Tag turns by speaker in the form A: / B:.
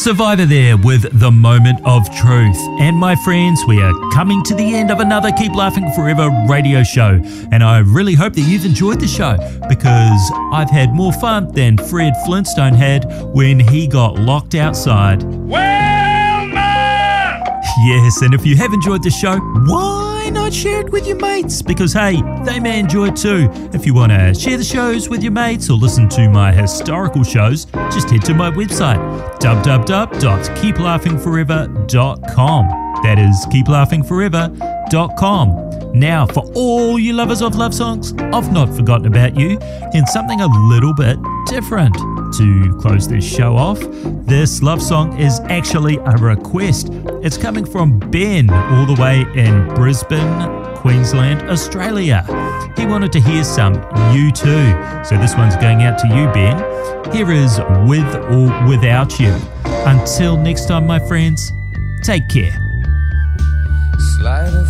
A: Survivor there with The Moment of Truth. And my friends, we are coming to the end of another Keep Laughing Forever radio show. And I really hope that you've enjoyed the show, because I've had more fun than Fred Flintstone had when he got locked outside.
B: Well, man!
A: Yes, and if you have enjoyed the show, why not share it with your mates? Because hey, they may enjoy it too. If you want to share the shows with your mates or listen to my historical shows, just head to my website, www.keeplaughingforever.com. That is keeplaughingforever.com. Now, for all you lovers of love songs, I've not forgotten about you in something a little bit different. To close this show off, this love song is actually a request. It's coming from Ben, all the way in Brisbane, Queensland, Australia. He wanted to hear some U2, so this one's going out to you, Ben. Here is With or Without You. Until next time, my friends, take care.
C: Slide